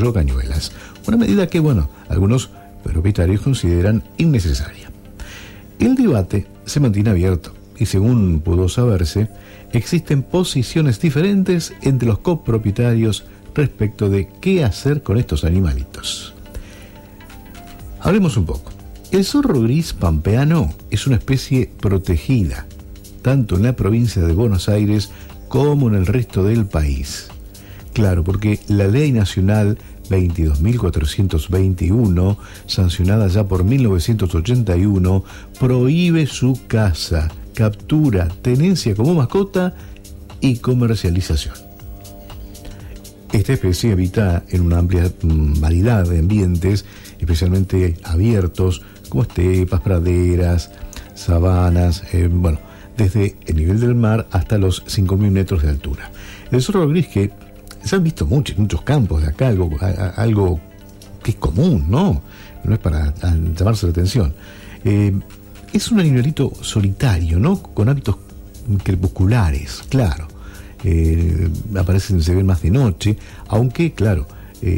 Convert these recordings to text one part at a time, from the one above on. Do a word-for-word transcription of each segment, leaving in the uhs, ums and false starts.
pollo cañuelas. Una medida que, bueno, algunos propietarios consideran innecesaria. El debate se mantiene abierto y, según pudo saberse, existen posiciones diferentes entre los copropietarios respecto de qué hacer con estos animalitos. Hablemos un poco. El zorro gris pampeano es una especie protegida, tanto en la provincia de Buenos Aires como en el resto del país. Claro, porque la Ley Nacional veintidós mil cuatrocientos veintiuno, sancionada ya por mil novecientos ochenta y uno, prohíbe su caza, captura, tenencia como mascota y comercialización. Esta especie habita en una amplia variedad de ambientes, especialmente abiertos, como estepas, praderas, sabanas, eh, bueno, desde el nivel del mar hasta los cinco mil metros de altura. El zorro gris, que se han visto muchos, muchos campos de acá, algo, algo que es común, ¿no? No es para llamarse la atención. Eh, es un animalito solitario, ¿no? Con hábitos crepusculares, claro. Eh, aparecen, se ven más de noche, aunque, claro, eh,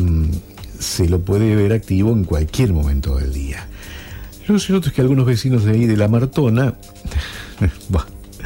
se lo puede ver activo en cualquier momento del día. Lo cierto es que algunos vecinos de ahí de La Martona, bah,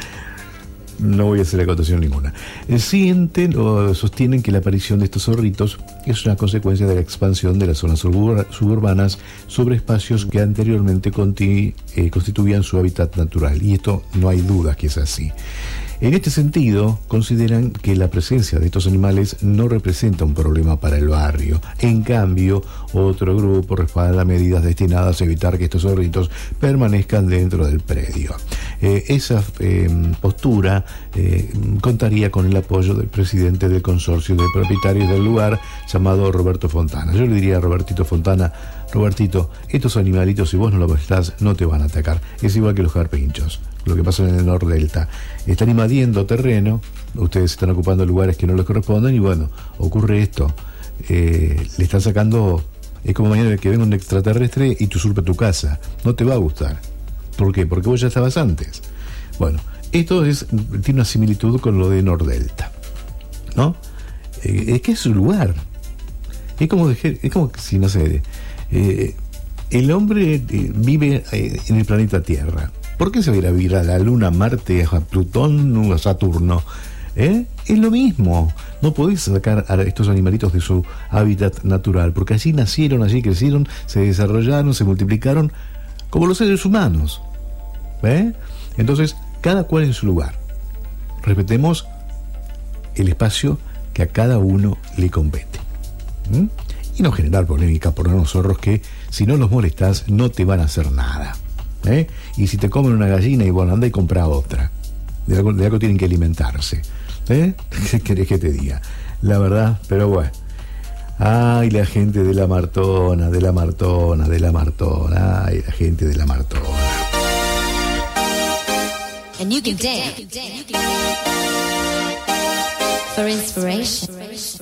no voy a hacer acotación ninguna, eh, sienten o sostienen que la aparición de estos zorritos es una consecuencia de la expansión de las zonas subur- suburbanas sobre espacios que anteriormente conti- eh, constituían su hábitat natural, y esto no hay duda que es así. En este sentido, consideran que la presencia de estos animales no representa un problema para el barrio. En cambio, otro grupo respalda medidas destinadas a evitar que estos zorritos permanezcan dentro del predio. Eh, esa eh, postura eh, contaría con el apoyo del presidente del consorcio de propietarios del lugar, llamado Roberto Fontana. Yo le diría a Robertito Fontana: Robertito, estos animalitos, si vos no los prestás, no te van a atacar. Es igual que los carpinchos, lo que pasa en el Nordelta. Están invadiendo terreno, ustedes están ocupando lugares que no les corresponden, y bueno, ocurre esto. Eh, le están sacando, es como mañana que venga un extraterrestre y te usurpe tu casa. No te va a gustar. ¿Por qué? Porque vos ya estabas antes. Bueno, esto es, tiene una similitud con lo de Nordelta, ¿no? Eh, es que es su lugar. Es como, de, es como si, no sé, eh, el hombre eh, vive eh, en el planeta Tierra. ¿Por qué se va a ir a vivir a la Luna, a Marte, a Plutón, a Saturno? ¿Eh? Es lo mismo. No podés sacar a estos animalitos de su hábitat natural, porque allí nacieron, allí crecieron, se desarrollaron, se multiplicaron como los seres humanos. ¿Eh? Entonces, cada cual en su lugar. Respetemos el espacio que a cada uno le compete. ¿Mm? Y no generar polémica por unos zorros que, si no los molestás, no te van a hacer nada. ¿Eh? Y si te comen una gallina, y bueno, anda y compra otra. De algo, de algo tienen que alimentarse. ¿Eh? ¿Qué querés que te diga? La verdad, pero bueno. Ay, la gente de La Martona, de La Martona, de La Martona. Ay, la gente de La Martona. And you can dance for inspiration.